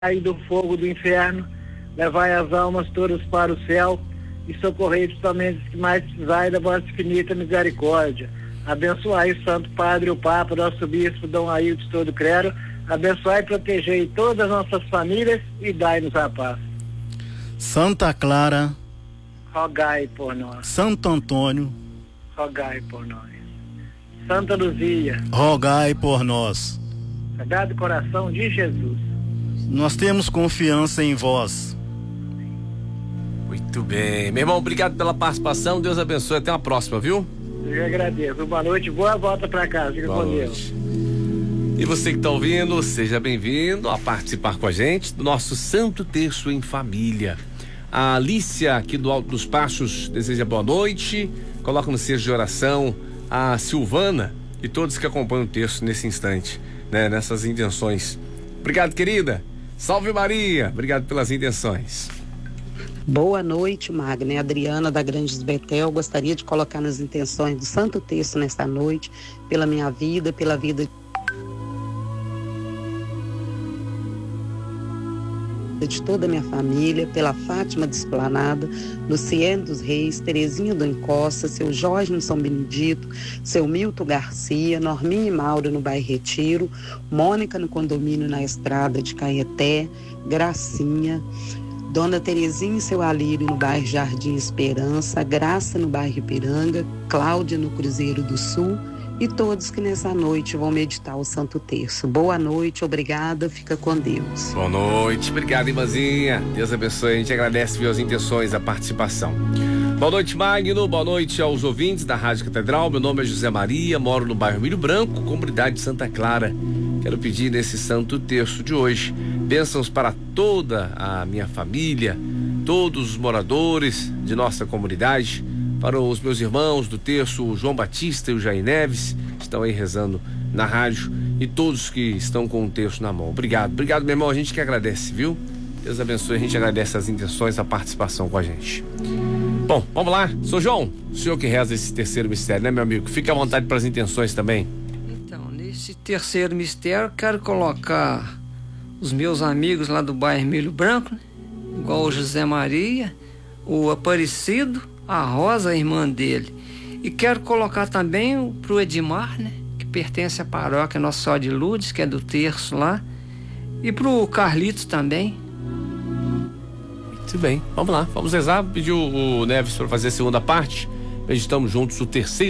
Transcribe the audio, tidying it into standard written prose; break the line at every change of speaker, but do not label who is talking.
do fogo do inferno, levai as almas todas para o céu e socorrei principalmente os que mais precisarem da vossa infinita misericórdia. Abençoai o Santo Padre, o Papa, nosso Bispo, Dom Ailton, todo o clero. Abençoai e protegei todas as nossas famílias e dai-nos a paz.
Santa Clara,
rogai por nós.
Santo Antônio,
rogai por nós. Santa Luzia,
rogai por nós.
Sagrado Coração de Jesus,
nós temos confiança em vós.
Muito bem, meu irmão, obrigado pela participação, Deus abençoe, até uma próxima, viu?
Eu agradeço, boa noite, boa volta para casa, fica com Deus.
E você que está ouvindo, seja bem-vindo a participar com a gente do nosso Santo Terço em Família. A Alícia, aqui do Alto dos Pachos, deseja boa noite, coloca no cesto de oração a Silvana e todos que acompanham o terço nesse instante, né, nessas intenções. Obrigado, querida. Salve Maria, obrigado pelas intenções.
Boa noite, Magna. Adriana da Grandes Betel. Gostaria de colocar nas intenções do Santo Terço nesta noite, pela minha vida, pela vida de toda a minha família, pela Fátima de Esplanada, Luciene dos Reis, Terezinha do Encosta, seu Jorge no São Benedito, seu Milton Garcia, Norminha e Mauro no bairro Retiro, Mônica no condomínio na Estrada de Caeté, Gracinha, Dona Terezinha e seu Alírio no bairro Jardim Esperança, Graça no bairro Ipiranga, Cláudia no Cruzeiro do Sul e todos que nessa noite vão meditar o Santo Terço. Boa noite, obrigada, fica com Deus.
Boa noite, obrigado, irmãzinha. Deus abençoe, a gente agradece, viu, as intenções, a participação. Boa noite, Magno, boa noite aos ouvintes da Rádio Catedral. Meu nome é José Maria, moro no bairro Milho Branco, comunidade de Santa Clara. Quero pedir nesse Santo Terço de hoje bênçãos para toda a minha família, todos os moradores de nossa comunidade, para os meus irmãos do terço, o João Batista e o Jair Neves, que estão aí rezando na rádio, e todos que estão com o terço na mão. Obrigado, meu irmão, a gente que agradece, viu? Deus abençoe, a gente agradece as intenções, a participação com a gente. Bom, vamos lá, Sr. João, o senhor que reza esse terceiro mistério, né, meu amigo? Fique à vontade para as intenções também.
Então, nesse terceiro mistério, quero colocar os meus amigos lá do bairro Milho Branco, né? Igual o José Maria, o Aparecido, a Rosa, a irmã dele. E quero colocar também pro Edmar, né? Que pertence à paróquia Nossa Senhora de Lourdes, que é do terço lá. E pro Carlitos também.
Muito bem, vamos lá, vamos rezar. Pediu o Neves para fazer a segunda parte. Meditamos juntos o terceiro